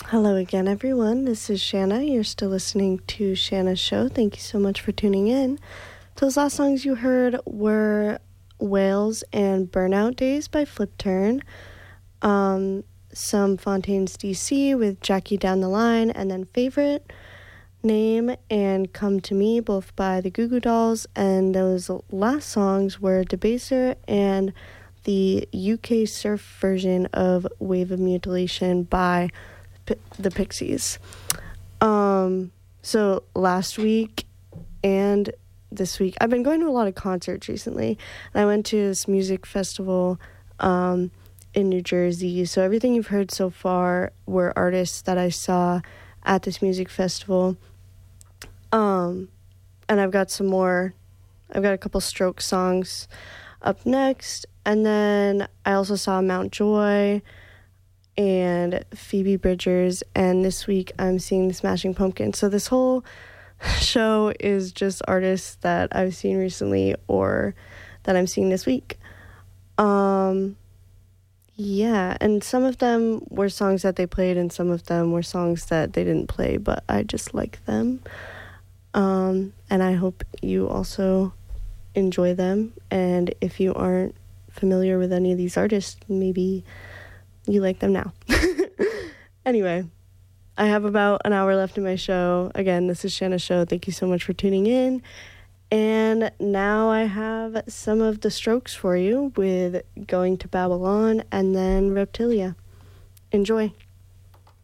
Hello again, everyone. This is Shanna. You're still listening to Shanna's show. Thank you so much for tuning in. Those last songs you heard were Whales and Burnout Days by Flip Turn, some Fontaines DC with Jackie Down the Line, and then Favorite, Name, and Come to Me, both by the Goo Goo Dolls. And those last songs were Debaser and the UK surf version of Wave of Mutilation by the Pixies. So last week and this week, I've been going to a lot of concerts recently, and I went to this music festival in New Jersey. So everything you've heard so far were artists that I saw at this music festival. And I've got some more. I've got a couple Strokes songs up next, and then I also saw Mount Joy and Phoebe Bridgers, and this week I'm seeing the Smashing Pumpkins. So this whole show is just artists that I've seen recently or that I'm seeing this week. Yeah, and some of them were songs that they played and some of them were songs that they didn't play, but I just like them. And I hope you also enjoy them, and if you aren't familiar with any of these artists, maybe you like them now. Anyway, I have about an hour left in my show. Again, this is Shanna's show. Thank you so much for tuning in. And now I have some of the Strokes for you with Going to Babylon and then Reptilia. Enjoy.